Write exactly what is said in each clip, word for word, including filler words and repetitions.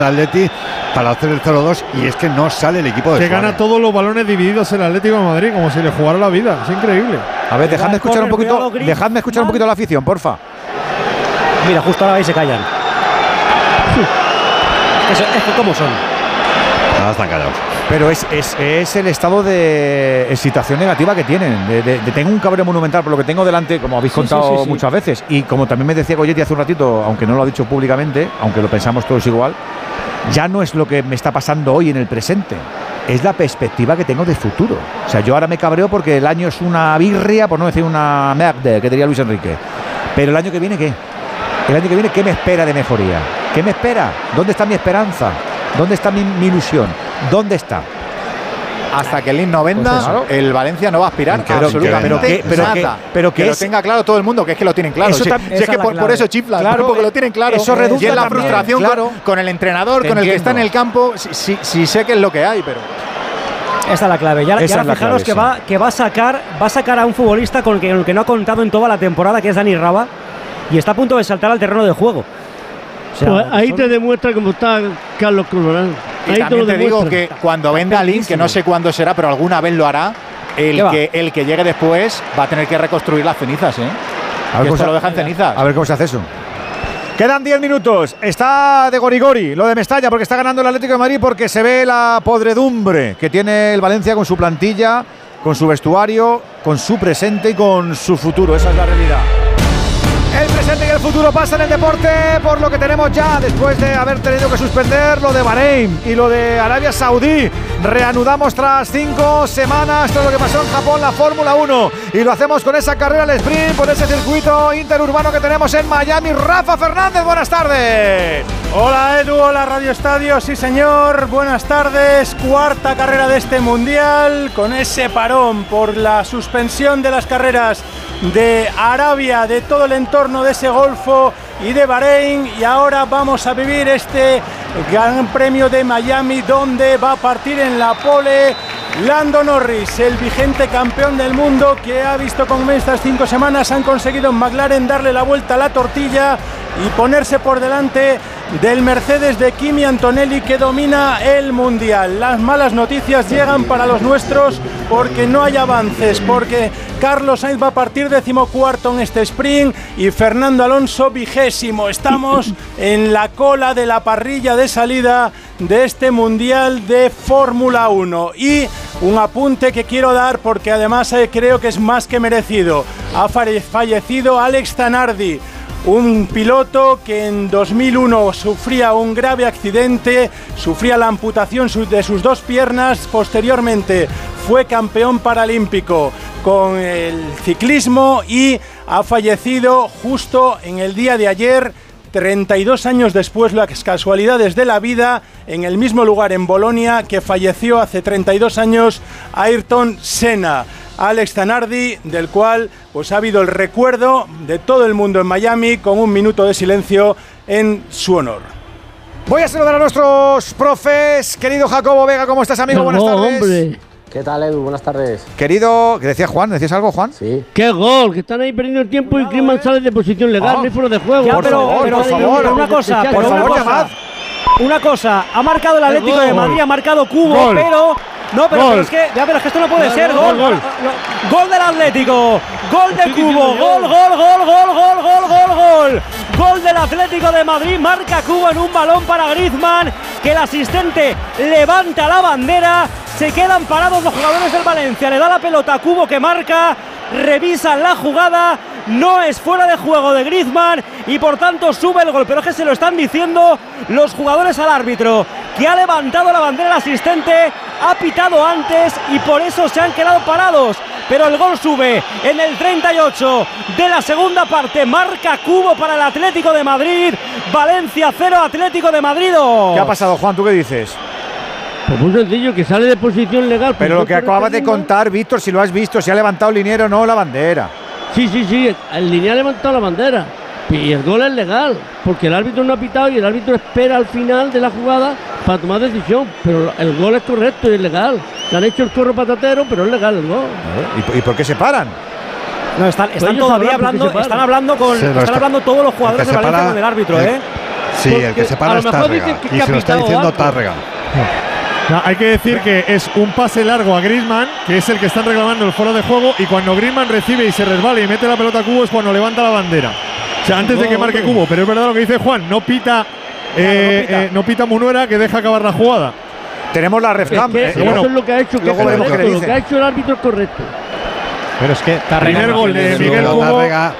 Atleti para hacer el cero dos y es que no sale el equipo de que Suárez. Gana todos los balones divididos el Atlético de Madrid como si le jugara la vida, es increíble. A ver, dejadme escuchar un poquito, dejadme escuchar un poquito la afición, porfa. Mira, justo ahora ahí se callan. Es que, es que ¿cómo son? Ah, están callados. Pero es, es, es el estado de excitación negativa que tienen. De, de, de tengo un cabreo monumental por lo que tengo delante, como habéis sí, contado sí, sí, sí. muchas veces. Y como también me decía Goyetti hace un ratito, aunque no lo ha dicho públicamente, aunque lo pensamos todos igual, ya no es lo que me está pasando hoy en el presente. Es la perspectiva que tengo de futuro. O sea, yo ahora me cabreo porque el año es una birria, por no decir una merde, que diría Luis Enrique. Pero el año que viene, ¿qué? El año que viene, ¿qué me espera de mejoría? ¿Qué me espera? ¿Dónde está mi esperanza? ¿Dónde está mi, mi ilusión? ¿Dónde está? Hasta que el Lille no venda, pues eso, el Valencia no va a aspirar pero, absolutamente pero que, pero nada. Que, pero que, que es, lo tenga claro todo el mundo, que es que lo tienen claro. Eso si, tam, si es que por, por eso chiflan, claro, porque lo tienen claro. Eso redunda y es la también, frustración claro. con, con el entrenador, Te con el entiendo. que está en el campo. Si, si, si sé que es lo que hay, pero… Esta es la clave. Ya, ya fijaros clave, que, sí. va, que va a sacar va a sacar a un futbolista con el, que, con el que no ha contado en toda la temporada, que es Dani Raba, y está a punto de saltar al terreno de juego. O sea, pues ahí son... te demuestra cómo está Carlos Corberán. Y también te, te digo que cuando venda a Lille, que no sé cuándo será, pero alguna vez lo hará, el que, el que llegue después va a tener que reconstruir las cenizas, ¿eh? A ver, cómo se lo deja en cenizas. A ver cómo se hace eso. Quedan diez minutos. Está de gorigori lo de Mestalla, porque está ganando el Atlético de Madrid, porque se ve la podredumbre que tiene el Valencia con su plantilla, con su vestuario, con su presente y con su futuro. Esa es la realidad. El presente y el futuro pasan en el deporte por lo que tenemos ya después de haber tenido que suspender lo de Bahrein y lo de Arabia Saudí. Reanudamos tras cinco semanas todo lo que pasó en Japón, la Fórmula uno, y lo hacemos con esa carrera al sprint por ese circuito interurbano que tenemos en Miami. Rafa Fernández, buenas tardes. Hola Edu, hola Radio Estadio, sí señor, buenas tardes. Cuarta carrera de este mundial con ese parón por la suspensión de las carreras de Arabia, de todo el entorno de ese Golfo y de Bahrein, y ahora vamos a vivir este Gran Premio de Miami, donde va a partir en la pole Lando Norris, el vigente campeón del mundo, que ha visto cómo en estas cinco semanas han conseguido en McLaren darle la vuelta a la tortilla y ponerse por delante del Mercedes de Kimi Antonelli, que domina el mundial. Las malas noticias llegan para los nuestros porque no hay avances, porque Carlos Sainz va a partir decimocuarto en este sprint y Fernando Alonso vigésimo. Estamos en la cola de la parrilla de salida de este mundial de Fórmula uno. Y un apunte que quiero dar, porque además eh, creo que es más que merecido. Ha fallecido Alex Zanardi, un piloto que en dos mil uno sufría un grave accidente, sufría la amputación de sus dos piernas, posteriormente fue campeón paralímpico con el ciclismo y ha fallecido justo en el día de ayer, treinta y dos años después, las casualidades de la vida, en el mismo lugar en Bolonia que falleció hace treinta y dos años Ayrton Senna. Alex Zanardi, del cual pues ha habido el recuerdo de todo el mundo en Miami, con un minuto de silencio en su honor. Voy a saludar a nuestros profes. Querido Jacobo Vega, ¿cómo estás, amigo? Buenas tardes. Hombre. ¿Qué tal, Edu? Buenas tardes. Querido, ¿qué decía Juan? ¿Decías algo, Juan? Sí. ¡Qué gol! Que están ahí perdiendo el tiempo y Griezmann sale de posición legal, no hay fuera de juego. Ya, por pero, favor, pero, por pero, favor. Pero una cosa, por pero favor, una llamad. cosa, una cosa, ha marcado el Atlético de Madrid, ha marcado Cubo, Gol. pero no, pero, Gol. pero es que ya, pero es que esto no puede Gol, ser. gol, Gol, gol. gol, gol del Atlético, gol de Estoy Cubo, diciendo gol, yo. gol, gol, gol, gol, gol, gol, gol, gol del Atlético de Madrid, marca Cubo en un balón para Griezmann, que el asistente levanta la bandera, se quedan parados los jugadores del Valencia, le da la pelota a Cubo, que marca, revisan la jugada, no es fuera de juego de Griezmann y por tanto sube el gol, pero es que se lo están diciendo los jugadores al árbitro, que ha levantado la bandera el asistente, ha pitado antes y por eso se han quedado parados, pero el gol sube en el treinta y ocho de la segunda parte, marca Cubo para el Atlético de Madrid, Valencia cero, Atlético de Madrid dos. ¿Qué ha pasado, Juan? ¿Tú qué dices? Pues muy sencillo, que sale de posición legal. Pero lo que acabas de contar, Víctor, si lo has visto, si ha levantado el liniero o no la bandera. Sí, sí, sí, el línea ha levantado la bandera. Y el gol es legal, porque el árbitro no ha pitado y el árbitro espera al final de la jugada para tomar decisión. Pero el gol es correcto y es legal. Le han hecho el corro patatero, pero es legal el gol. ¿Y, y por qué se paran? No, están, están Pues ellos todavía sabrán por qué hablando, se paran. están hablando con, Sí, no están está- hablando todos los jugadores el que de se Valencia para- con el árbitro, el- ¿eh? Sí, el que se para es Tárrega. Y se lo está diciendo Tárrega. No, hay que decir que es un pase largo a Griezmann, que es el que están reclamando el fuera de juego, y cuando Griezmann recibe y se resbala y mete la pelota a Cubo es cuando levanta la bandera. O sea, antes de que marque Cubo. Pero es verdad lo que dice Juan, no pita, eh, no, pita. Eh, no pita Munuera, que deja acabar la jugada. Tenemos la refcam. Es que, eh, bueno, eso es lo que ha hecho, que luego veremos correcto, lo que ha hecho el árbitro es correcto. Pero es que Tárrega, primer gol de Miguel Cubo. Tárrega,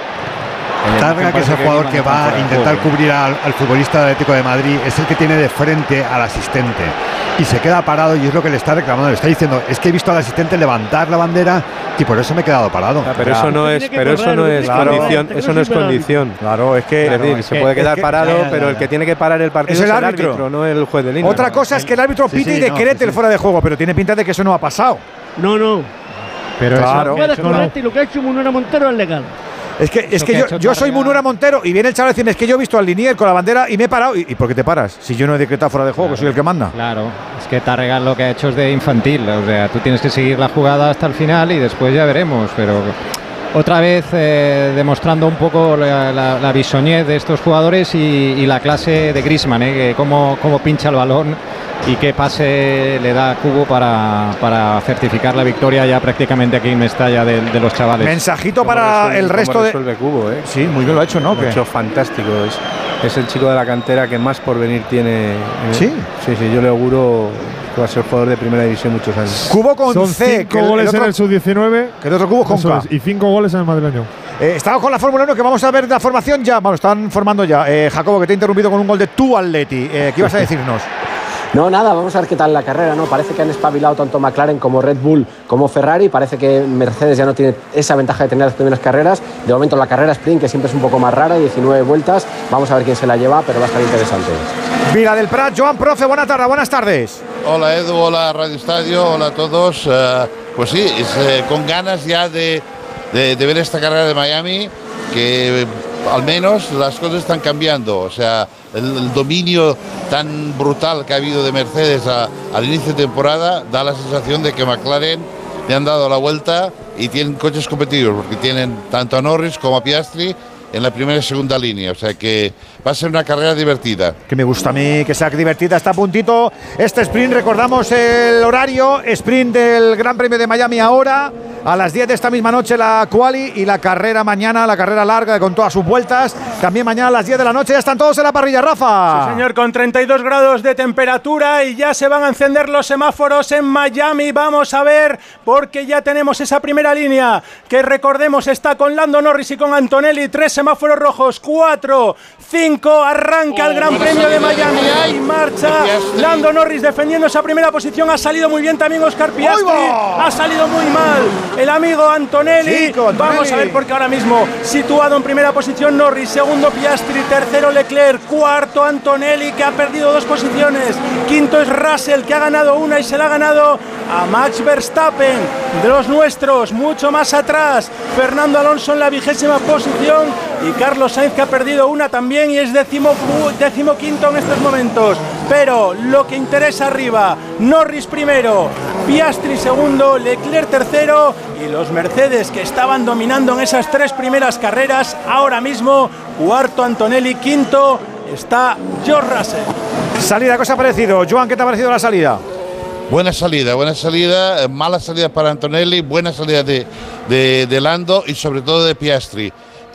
Tárrega, que es el jugador que va a intentar cubrir al, al futbolista del Atlético de Madrid, es el que tiene de frente al asistente y se queda parado, y es lo que le está reclamando. Le está diciendo, es que he visto al asistente levantar la bandera y por eso me he quedado parado. Ah, pero eso no es, pero eso no es claro, condición, eso no es condición. Claro, es que es decir, se puede quedar parado, pero el que tiene que parar el partido es el árbitro, árbitro no el juez de línea. Otra cosa es que el árbitro pite y decrete el fuera de juego, pero tiene pinta de que eso no ha pasado. No, no. Pero claro, eso es correcto, y lo que ha hecho Munuera Montero es legal. Es que, es que, que yo, yo soy Munuera Montero y viene el chaval a decirme, es que yo he visto al Linier con la bandera y me he parado. ¿Y, y por qué te paras? Si yo no he decretado fuera de juego, claro, que soy el que manda. Claro, es que Tárrega lo que ha hecho es de infantil. O sea, tú tienes que seguir la jugada hasta el final y después ya veremos. Pero otra vez eh, demostrando un poco la, la, la bisoñez de estos jugadores y, y la clase de Griezmann, eh, que cómo, cómo pincha el balón y qué pase le da a Cubo para, para certificar la victoria ya prácticamente aquí en Mestalla de, de los chavales. Mensajito para resuelve, el resto de… resuelve Cubo, ¿eh? Sí, muy bien lo ha hecho, ¿no? Lo ha hecho fantástico. Es, es el chico de la cantera que más por venir tiene. ¿eh? ¿Sí? Sí, sí, yo le auguro que va a ser jugador de primera división muchos años. Cubo con Son C. cinco que goles el otro, en el sub diecinueve. Que el otro Cubo con K. Y cinco goles en el madrileño. Eh, estamos con la Fórmula uno, que vamos a ver la formación ya. Bueno, están formando ya. Eh, Jacobo, que te he interrumpido con un gol de tu Atleti. Eh, ¿Qué ibas a decirnos? No, nada, vamos a ver qué tal la carrera, ¿no? Parece que han espabilado tanto McLaren como Red Bull como Ferrari. Parece que Mercedes ya no tiene esa ventaja de tener las primeras carreras. De momento la carrera sprint, que siempre es un poco más rara, diecinueve vueltas. Vamos a ver quién se la lleva, pero va a estar interesante. Vila del Prat, Joan Profe, buena tarde, buenas tardes. Hola Edu, hola Radio Estadio, hola a todos. Uh, pues sí, es, eh, con ganas ya de, de, de ver esta carrera de Miami, que eh, al menos las cosas están cambiando. O sea, el, el dominio tan brutal que ha habido de Mercedes a, al inicio de temporada da la sensación de que McLaren le han dado la vuelta y tienen coches competitivos, porque tienen tanto a Norris como a Piastri en la primera y segunda línea, o sea que va a ser una carrera divertida. Que me gusta a mí que sea divertida, está a puntito este sprint. Recordamos el horario, sprint del Gran Premio de Miami ahora, a las diez de esta misma noche la quali, y la carrera mañana, la carrera larga con todas sus vueltas, también mañana a las diez de la noche. Ya están todos en la parrilla, Rafa. Sí señor, con treinta y dos grados de temperatura, y ya se van a encender los semáforos en Miami. Vamos a ver, porque ya tenemos esa primera línea, que recordemos está con Lando Norris y con Antonelli. Tres semáforos rojos, cuatro, cinco, arranca oh, el Gran Premio de Miami. Ahí marcha Lando Norris defendiendo esa primera posición. Ha salido muy bien también Oscar Piastri, ha salido muy mal el amigo Antonelli. Chico, Antonelli. Vamos a ver, porque ahora mismo situado en primera posición Norris, segundo Piastri, tercero Leclerc, cuarto Antonelli, que ha perdido dos posiciones, quinto es Russell, que ha ganado una y se la ha ganado a Max Verstappen, de los nuestros. Mucho más atrás Fernando Alonso en la vigésima posición, y Carlos Sainz, que ha perdido una también y es décimo, décimo quinto en estos momentos. Pero lo que interesa arriba, Norris primero, Piastri segundo, Leclerc tercero, y los Mercedes, que estaban dominando en esas tres primeras carreras, ahora mismo cuarto Antonelli, quinto está George Russell. Salida, cosa parecido. Joan, ¿qué te ha parecido la salida? Buena salida, buena salida, mala salida para Antonelli, buena salida de, de, de Lando y sobre todo de Piastri.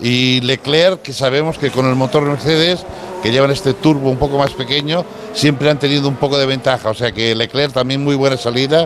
Y Leclerc, que sabemos que con el motor Mercedes, que llevan este turbo un poco más pequeño, siempre han tenido un poco de ventaja. O sea que Leclerc también muy buena salida,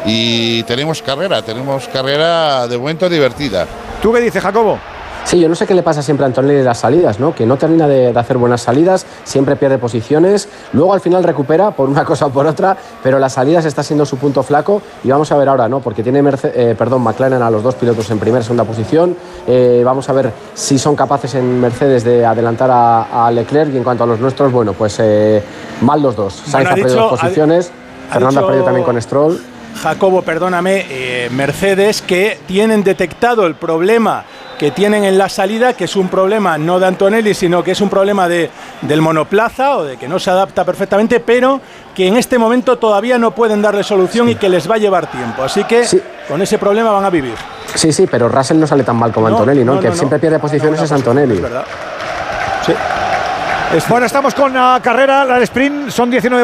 y tenemos carrera, tenemos carrera de momento divertida. ¿Tú qué dices, Jacobo? Sí, yo no sé qué le pasa siempre a Antonelli en las salidas, ¿no? Que no termina de, de hacer buenas salidas, siempre pierde posiciones, luego al final recupera por una cosa o por otra, pero las salidas está siendo su punto flaco, y vamos a ver ahora, ¿no? Porque tiene Merce- eh, perdón, McLaren a los dos pilotos en primera y segunda posición. Eh, vamos a ver si son capaces en Mercedes de adelantar a, a Leclerc, y en cuanto a los nuestros, bueno, pues eh, mal los dos. Sainz bueno, ha, ha perdido dicho, dos posiciones, ha, Fernando ha, dicho... ha perdido también con Stroll. Jacobo, perdóname, eh, Mercedes, que tienen detectado el problema que tienen en la salida, que es un problema no de Antonelli, sino que es un problema de, del monoplaza, o de que no se adapta perfectamente, pero que en este momento todavía no pueden darle solución, sí, y que les va a llevar tiempo. Así que sí, con ese problema van a vivir. Sí, sí, pero Russell no sale tan mal como no, Antonelli, ¿no? no, no el que no, siempre pierde posiciones no, es Antonelli. Es verdad. Sí. Bueno, estamos con la carrera, la de sprint, son diecinueve